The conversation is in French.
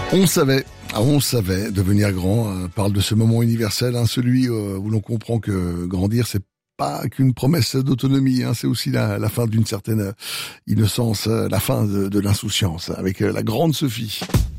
On savait devenir grand, parle de ce moment universel, celui où l'on comprend que grandir, c'est pas qu'une promesse d'autonomie, c'est aussi la fin d'une certaine innocence, la fin de l'insouciance, avec la grande Sophie.